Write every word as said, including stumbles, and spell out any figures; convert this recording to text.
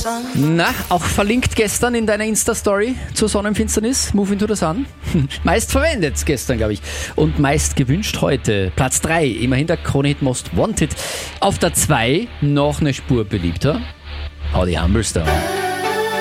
Na, auch verlinkt gestern in deiner Insta-Story zur Sonnenfinsternis, Move Into the Sun. Meist verwendet gestern, glaube ich. Und meist gewünscht heute. Platz drei, immerhin der Krone-Hit Most Wanted. Auf der zwei noch eine Spur beliebter. Howdy Humble Stone.